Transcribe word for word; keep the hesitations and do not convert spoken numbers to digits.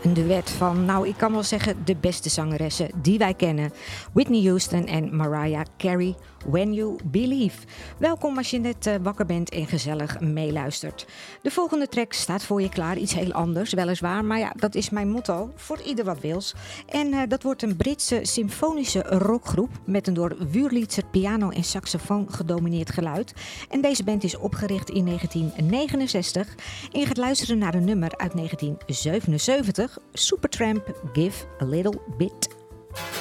Een duet van, nou ik kan wel zeggen, de beste zangeressen die wij kennen. Whitney Houston en Mariah Carey, When You Believe. Welkom als je net uh, wakker bent en gezellig meeluistert. De volgende track staat voor je klaar, iets heel anders weliswaar. Maar ja, dat is mijn motto, voor ieder wat wils. En uh, dat wordt een Britse symfonische rockgroep met een door Wurlitzer piano en saxofoon gedomineerd geluid. En deze band is opgericht in negentien negenenzestig. En je gaat luisteren naar een nummer uit negentien zevenenzeventig. Supertramp, Give a Little Bit